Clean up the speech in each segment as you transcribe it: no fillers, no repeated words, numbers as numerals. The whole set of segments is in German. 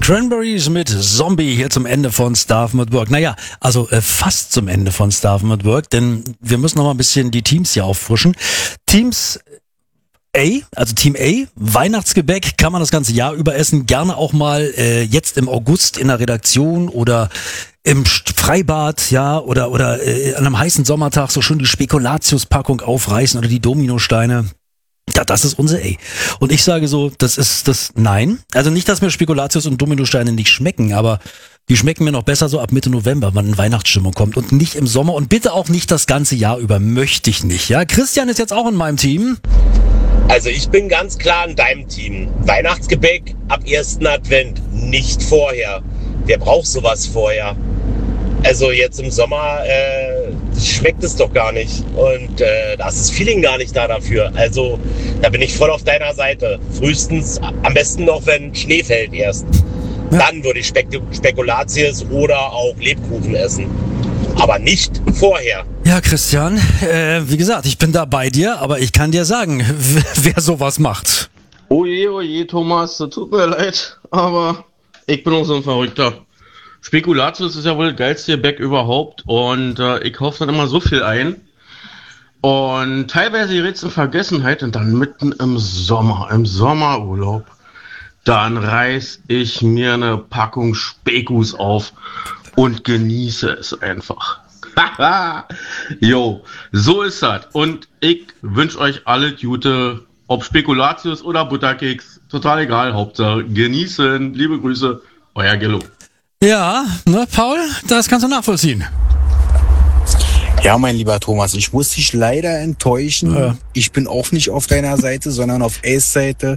Cranberries mit Zombie hier zum Ende von Starven at Work. Naja, also fast zum Ende von Starven at Work, denn wir müssen noch mal ein bisschen die Teams hier auffrischen. Teams A, also Team A, Weihnachtsgebäck kann man das ganze Jahr über essen, gerne auch mal jetzt im August in der Redaktion oder im Freibad, ja, oder an einem heißen Sommertag so schön die Spekulatius-Packung aufreißen oder die Dominosteine. Ja, das ist unser A. Und ich sage so, das ist das Nein. Also nicht, dass mir Spekulatius und Dominosteine nicht schmecken, aber die schmecken mir noch besser so ab Mitte November, wenn Weihnachtsstimmung kommt und nicht im Sommer und bitte auch nicht das ganze Jahr über, möchte ich nicht. Ja, Christian ist jetzt auch in meinem Team. Also ich bin ganz klar in deinem Team. Weihnachtsgebäck ab 1. Advent, nicht vorher. Wer braucht sowas vorher? Also jetzt im Sommer schmeckt es doch gar nicht und da ist das Feeling gar nicht da dafür. Also da bin ich voll auf deiner Seite. Frühestens, am besten noch, wenn Schnee fällt erst. Ja. Dann würde ich Spekulatius oder auch Lebkuchen essen. Aber nicht vorher. Ja, Christian, wie gesagt, ich bin da bei dir, aber ich kann dir sagen, wer sowas macht. Oje, Thomas, das tut mir leid, aber ich bin auch so ein Verrückter. Spekulatius ist ja wohl das geilste Gebäck überhaupt und ich hoffe dann immer so viel ein. Und teilweise gerät es in Vergessenheit und dann mitten im Sommerurlaub, dann reiß ich mir eine Packung Spekus auf und genieße es einfach. Jo, so ist das. Und ich wünsche euch alle Gute, ob Spekulatius oder Butterkeks, total egal, Hauptsache genießen. Liebe Grüße, euer Gillo. Ja, ne, Paul, das kannst du nachvollziehen. Ja, mein lieber Thomas, ich muss dich leider enttäuschen. Ja. Ich bin auch nicht auf deiner Seite, sondern auf Ace Seite.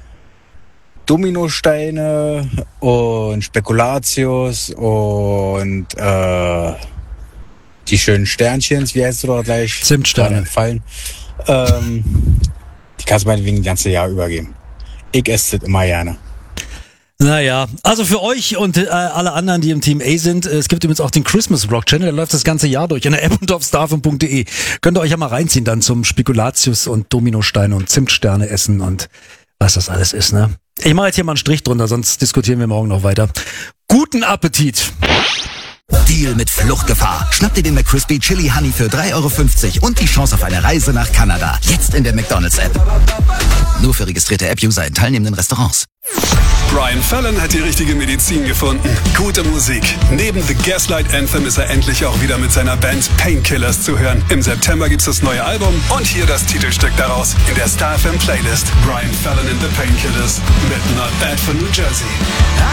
Dominosteine und Spekulatius und die schönen Sternchens, wie heißt du doch gleich? Zimtsterne. Entfallen. Die kannst du meinetwegen das ganze Jahr übergeben. Ich esse das immer gerne. Naja, also für euch und alle anderen, die im Team A sind, es gibt übrigens auch den Christmas Rock Channel, der läuft das ganze Jahr durch in der App und auf starven.de. Könnt ihr euch ja mal reinziehen dann zum Spekulatius und Dominosteine und Zimtsterne essen und was das alles ist, ne? Ich mache jetzt hier mal einen Strich drunter, sonst diskutieren wir morgen noch weiter. Guten Appetit! Deal mit Fluchtgefahr. Schnapp dir den McCrispy Chili Honey für 3,50 € und die Chance auf eine Reise nach Kanada. Jetzt in der McDonald's-App. Nur für registrierte App-User in teilnehmenden Restaurants. Brian Fallon hat die richtige Medizin gefunden. Gute Musik. Neben The Gaslight Anthem ist er endlich auch wieder mit seiner Band Painkillers zu hören. Im September gibt's das neue Album und hier das Titelstück daraus in der Star FM Playlist. Brian Fallon and the Painkillers mit Not Bad for New Jersey.